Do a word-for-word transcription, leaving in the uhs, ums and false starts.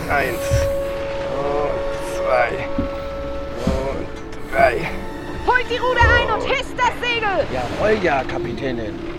Eins und zwei und drei. Holt die Ruder ein und hisst das Segel! Jawohl, ja, Kapitänin.